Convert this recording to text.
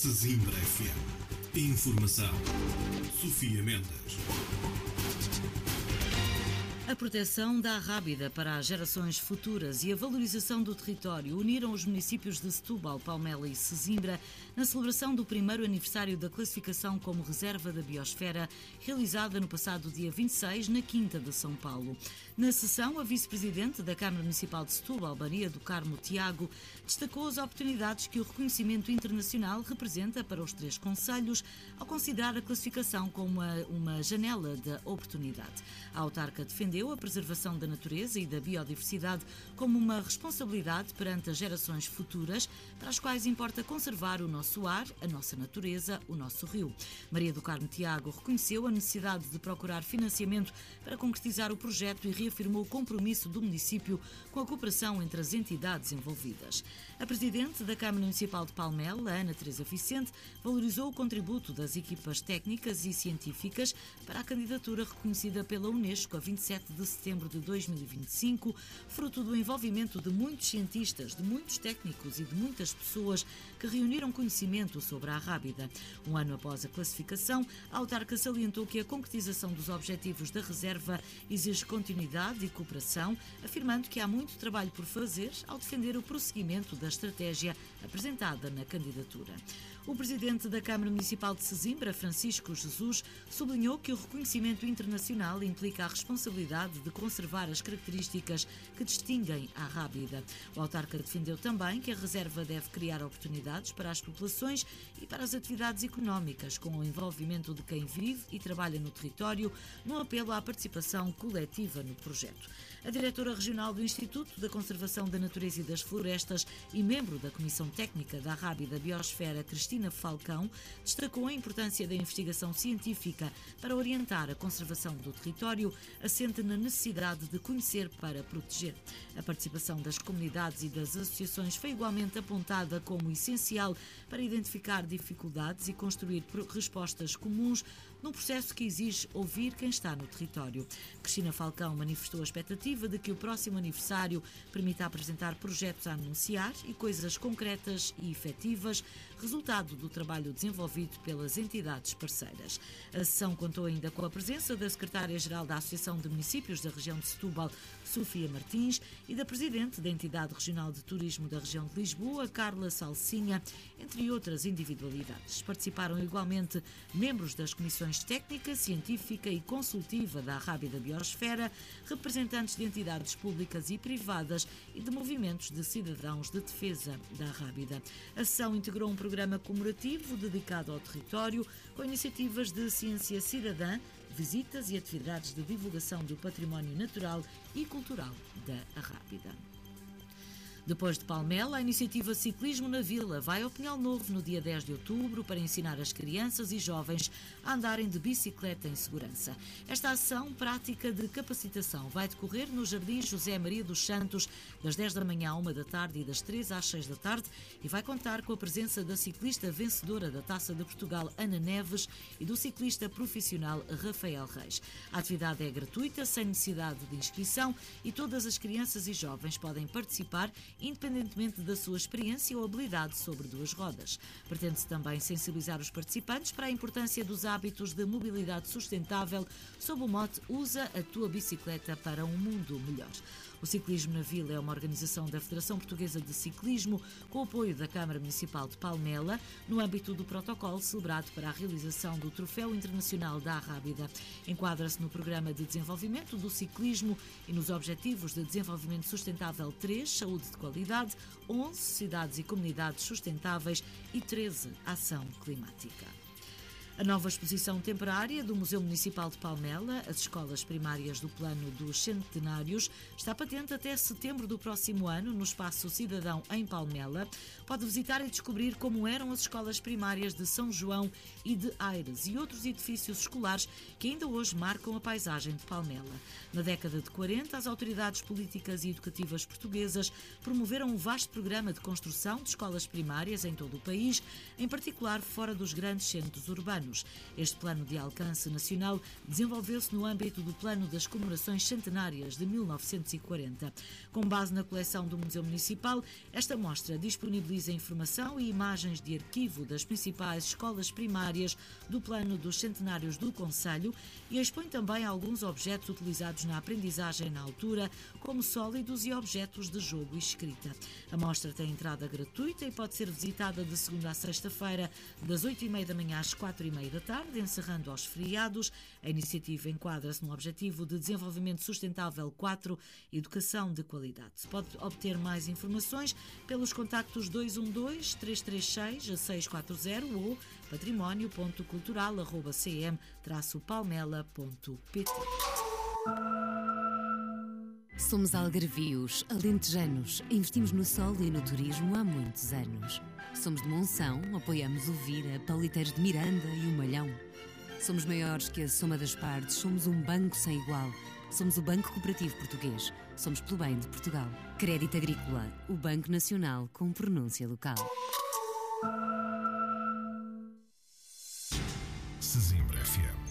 Sesimbra FM. Informação. Sofia Mendes. A proteção da Arrábida para as gerações futuras e a valorização do território uniram os municípios de Setúbal, Palmela e Sesimbra na celebração do primeiro aniversário da classificação como Reserva da Biosfera, realizada no passado dia 26, na Quinta de São Paulo. Na sessão, a vice-presidente da Câmara Municipal de Setúbal, Maria do Carmo Tiago, destacou as oportunidades que o reconhecimento internacional representa para os três concelhos, ao considerar a classificação como uma janela de oportunidade. A autarca defendeu a preservação da natureza e da biodiversidade como uma responsabilidade perante as gerações futuras, para as quais importa conservar o nosso ar, a nossa natureza, o nosso rio. Maria do Carmo Tiago reconheceu a necessidade de procurar financiamento para concretizar o projeto e reafirmou o compromisso do município com a cooperação entre as entidades envolvidas. A presidente da Câmara Municipal de Palmela, Ana Teresa Vicente, valorizou o contributo das equipas técnicas e científicas para a candidatura reconhecida pela Unesco a 27 de setembro de 2025, fruto do envolvimento de muitos cientistas, de muitos técnicos e de muitas pessoas que reuniram conhecimento sobre a Arrábida. Um ano após a classificação, a autarca salientou que a concretização dos objetivos da reserva exige continuidade e cooperação, afirmando que há muito trabalho por fazer ao defender o prosseguimento da estratégia apresentada na candidatura. O presidente da Câmara Municipal de Sesimbra, Francisco Jesus, sublinhou que o reconhecimento internacional implica a responsabilidade de conservar as características que distinguem a Arrábida. O autarca defendeu também que a reserva deve criar oportunidades para as populações e para as atividades económicas, com o envolvimento de quem vive e trabalha no território, num apelo à participação coletiva no projeto. A diretora regional do Instituto da Conservação da Natureza e das Florestas e membro da Comissão Técnica da Arrábida Biosfera, Cristina Falcão, destacou a importância da investigação científica para orientar a conservação do território, assente na necessidade de conhecer para proteger. A participação das comunidades e das associações foi igualmente apontada como essencial para identificar dificuldades e construir respostas comuns num processo que exige ouvir quem está no território. Cristina Falcão manifestou a expectativa de que o próximo aniversário permita apresentar projetos a anunciar e coisas concretas e efetivas, resultado do trabalho desenvolvido pelas entidades parceiras. A sessão contou ainda com a presença da secretária-geral da Associação de Municípios da região de Setúbal, Sofia Martins, e da presidente da Entidade Regional de Turismo da região de Lisboa, Carla Salsinha, entre outras individualidades. Participaram igualmente membros das comissões técnica, científica e consultiva da Arrábida Biosfera, representantes de entidades públicas e privadas e de movimentos de cidadãos de defesa da Arrábida. A sessão integrou um programa comemorativo dedicado ao território, com iniciativas de ciência cidadã, visitas e atividades de divulgação do património natural e cultural da Arrábida. Depois de Palmela, a iniciativa Ciclismo na Vila vai ao Pinhal Novo no dia 10 de outubro para ensinar as crianças e jovens a andarem de bicicleta em segurança. Esta ação prática de capacitação vai decorrer no Jardim José Maria dos Santos das 10 da manhã à 1 da tarde e das 3 às 6 da tarde e vai contar com a presença da ciclista vencedora da Taça de Portugal, Ana Neves, e do ciclista profissional Rafael Reis. A atividade é gratuita, sem necessidade de inscrição e todas as crianças e jovens podem participar independentemente da sua experiência ou habilidade sobre duas rodas. Pretende-se também sensibilizar os participantes para a importância dos hábitos de mobilidade sustentável sob o mote Usa a tua bicicleta para um mundo melhor. O Ciclismo na Vila é uma organização da Federação Portuguesa de Ciclismo com o apoio da Câmara Municipal de Palmela no âmbito do protocolo celebrado para a realização do Troféu Internacional da Arrábida. Enquadra-se no Programa de Desenvolvimento do Ciclismo e nos Objetivos de Desenvolvimento Sustentável 3, Saúde de Qualidade, 11, Cidades e Comunidades Sustentáveis e 13, Ação Climática. A nova exposição temporária do Museu Municipal de Palmela, as escolas primárias do Plano dos Centenários, está patente até setembro do próximo ano no Espaço Cidadão em Palmela. Pode visitar e descobrir como eram as escolas primárias de São João e de Aires e outros edifícios escolares que ainda hoje marcam a paisagem de Palmela. Na década de 40, as autoridades políticas e educativas portuguesas promoveram um vasto programa de construção de escolas primárias em todo o país, em particular fora dos grandes centros urbanos. anos. Este plano de alcance nacional desenvolveu-se no âmbito do Plano das Comemorações Centenárias de 1940. Com base na coleção do Museu Municipal, esta mostra disponibiliza informação e imagens de arquivo das principais escolas primárias do Plano dos Centenários do Concelho e expõe também alguns objetos utilizados na aprendizagem na altura, como sólidos e objetos de jogo e escrita. A mostra tem entrada gratuita e pode ser visitada de segunda a sexta-feira, das 8h30 da manhã às 4h30 da tarde, encerrando aos feriados. A iniciativa enquadra-se no Objetivo de Desenvolvimento Sustentável 4, Educação de Qualidade. Se pode obter mais informações pelos contactos 212-336-640 ou património.cultural@cm-palmela.pt. Somos algarvios, alentejanos, investimos no sol e no turismo há muitos anos. Somos de Monção, apoiamos o Vira, Pauliteiros de Miranda e o Malhão. Somos maiores que a soma das partes, somos um banco sem igual. Somos o Banco Cooperativo Português, somos pelo bem de Portugal. Crédito Agrícola, o Banco Nacional com pronúncia local. Sesimbra FM.